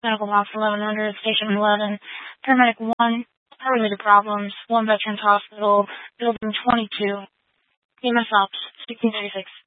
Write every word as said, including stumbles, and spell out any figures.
Medical Box eleven hundred, Station eleven, Paramedic one, Related Problems, One Veterans Hospital, Building twenty-two, E M S Ops, sixteen thirty-six.